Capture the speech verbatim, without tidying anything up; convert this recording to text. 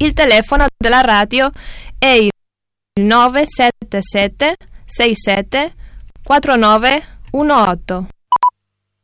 Il telefono della radio è il nove sette sette sei sette quattro nove uno otto.